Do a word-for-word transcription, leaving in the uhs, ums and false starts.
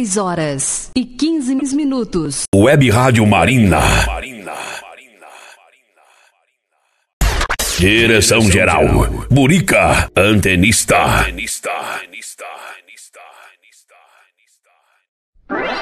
dezesseis horas e quinze minutos. Web Rádio Marina. Direção geral, Burica, antenista.